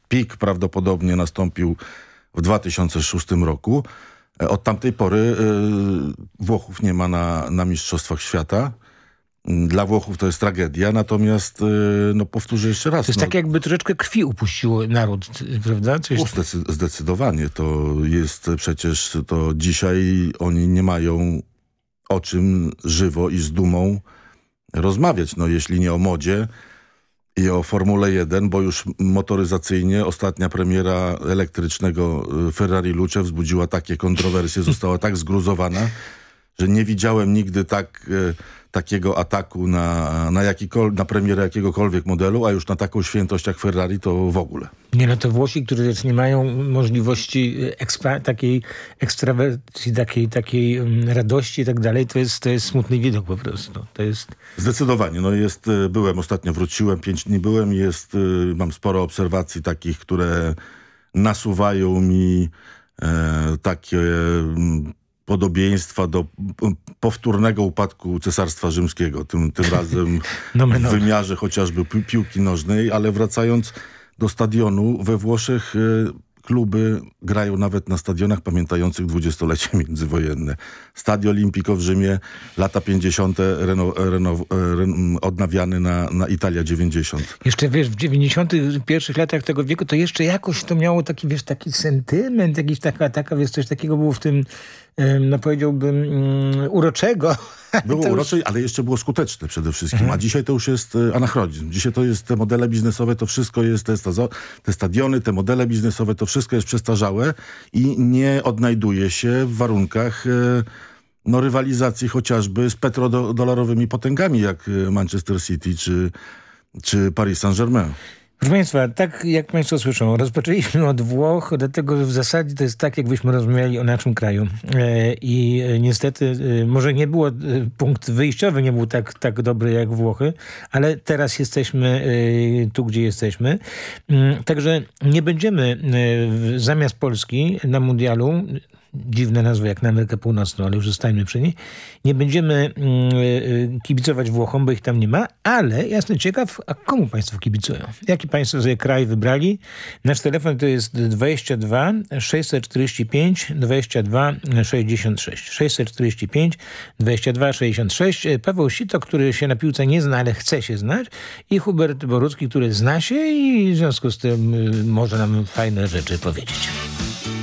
Pik prawdopodobnie nastąpił w 2006 roku. Od tamtej pory Włochów nie ma na Mistrzostwach Świata. Dla Włochów to jest tragedia, natomiast powtórzę jeszcze raz. To jest tak, jakby troszeczkę krwi upuściło naród, prawda? Zdecydowanie. To jest przecież, to dzisiaj oni nie mają o czym żywo i z dumą rozmawiać. Jeśli nie o modzie i o Formule 1, bo już motoryzacyjnie ostatnia premiera elektrycznego Ferrari Luce wzbudziła takie kontrowersje, została tak zgruzowana, że nie widziałem nigdy takiego ataku na premierę jakiegokolwiek modelu, a już na taką świętość jak Ferrari to w ogóle. Nie, to Włosi, którzy też nie mają możliwości takiej ekstrawersji, takiej radości i tak dalej, to jest smutny widok po prostu. To jest... Zdecydowanie. Byłem ostatnio, wróciłem, 5 dni byłem i mam sporo obserwacji takich, które nasuwają mi takie podobieństwa do powtórnego upadku Cesarstwa Rzymskiego. Tym razem w wymiarze chociażby piłki nożnej, ale wracając do stadionu, we Włoszech kluby grają nawet na stadionach pamiętających dwudziestolecie międzywojenne. Stadio Olimpico w Rzymie, lata 50. Odnawiany na Italia 90. Jeszcze w 91 latach tego wieku to jeszcze jakoś to miało taki, taki sentyment, coś takiego było w tym, powiedziałbym, uroczego. Było urocze, ale jeszcze było skuteczne przede wszystkim. A dzisiaj to już jest anachronizm. Dzisiaj to jest te modele biznesowe, to wszystko jest, te stadiony, te modele biznesowe, to wszystko jest przestarzałe i nie odnajduje się w warunkach rywalizacji chociażby z petrodolarowymi potęgami jak Manchester City czy Paris Saint-Germain. Proszę Państwa, tak jak Państwo słyszą, rozpoczęliśmy od Włoch, dlatego w zasadzie to jest tak, jakbyśmy rozmawiali o naszym kraju. I niestety, może nie było, punkt wyjściowy nie był tak dobry jak Włochy, ale teraz jesteśmy tu, gdzie jesteśmy. Także nie będziemy zamiast Polski na mundialu, dziwne nazwy jak na Amerykę Północną, ale już zostańmy przy niej, nie będziemy kibicować Włochom, bo ich tam nie ma, ale ja jestem ciekaw, a komu Państwo kibicują? Jaki Państwo sobie kraj wybrali? Nasz telefon to jest 22 645 22 66. 645 22 66. Paweł Sito, który się na piłce nie zna, ale chce się znać, i Hubert Borucki, który zna się i w związku z tym może nam fajne rzeczy powiedzieć.